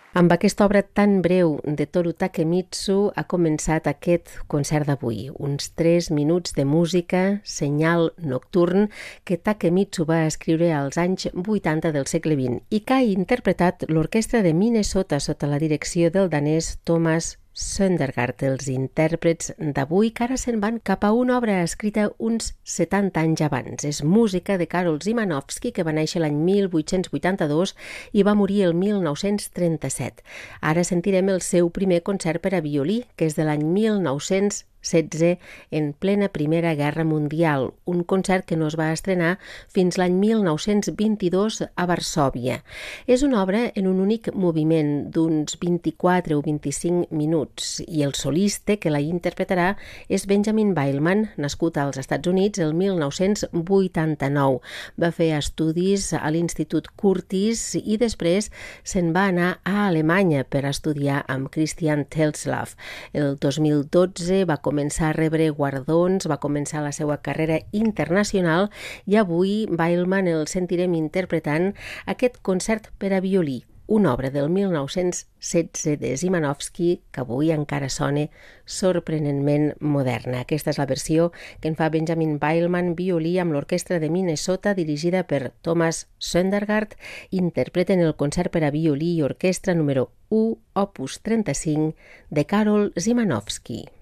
Amb aquesta obra tan breu de Toru Takemitsu ha començat aquest concert d'avui, uns 3 minuts de música, senyal nocturn, que Takemitsu va escriure als anys 80 del segle XX i que ha interpretat l'orquestra de Minnesota sota la direcció del danès Thomas Søndergaard, els intèrprets d'avui, que ara se'n van cap a una obra escrita uns 70 anys abans. És música de Karol Szymanowski, que va néixer l'any 1882 i va morir el 1937. Ara sentirem el seu primer concert per a violí, que és de l'any 1916, en plena Primera Guerra Mundial, un concert que no es va estrenar fins l'any 1922 a Varsòvia. És una obra en un únic moviment d'uns 24 o 25 minuts i el solista que la interpretarà és Benjamin Beilman, nascut als Estats Units el 1989. Va fer estudis a l'Institut Curtis i després se'n va anar a Alemanya per estudiar amb Christian Tetzlaff. El 2012 va començar a rebre guardons, va començar la seva carrera internacional i avui Beilman el sentirem interpretant aquest concert per a violí, una obra del 1916 de Szymanowski que avui encara sona sorprenentment moderna. Aquesta és la versió que en fa Benjamin Beilman, violí amb l'orquestra de Minnesota dirigida per Thomas Søndergaard. Interpreten el concert per a violí i orquestra número 1, opus 35, de Karol Szymanowski.